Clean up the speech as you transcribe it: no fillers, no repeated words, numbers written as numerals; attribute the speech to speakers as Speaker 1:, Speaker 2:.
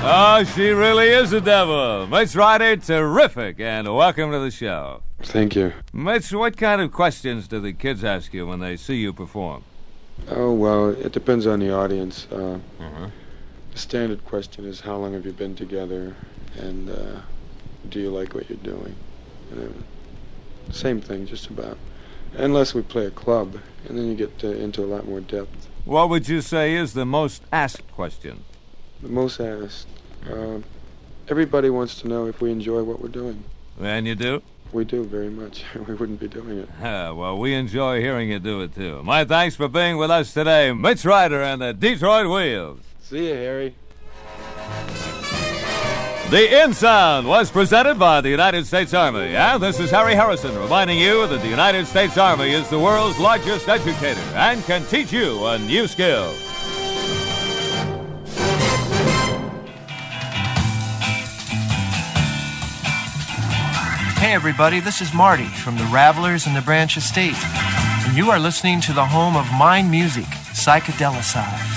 Speaker 1: Oh, she really is a devil. Mitch Ryder, terrific, and welcome to the show.
Speaker 2: Thank you.
Speaker 1: Mitch, what kind of questions do the kids ask you when they see you perform?
Speaker 2: Oh, well, it depends on the audience. The standard question is, how long have you been together, and do you like what you're doing? Same thing, just about. Unless we play a club, and then you get into a lot more depth.
Speaker 1: What would you say is the most asked question?
Speaker 2: The most asked? Everybody wants to know if we enjoy what we're doing.
Speaker 1: And you do?
Speaker 2: We do, very much. We wouldn't be doing it.
Speaker 1: Well, we enjoy hearing you do it, too. My thanks for being with us today, Mitch Ryder and the Detroit Wheels.
Speaker 2: See you, Harry.
Speaker 1: The In Sound was presented by the United States Army, and this is Harry Harrison reminding you that the United States Army is the world's largest educator and can teach you a new skill.
Speaker 3: Hey everybody, this is Marty from the Ravelers and the Branch Estate, and you are listening to the home of Mind Music, Psychedelicide.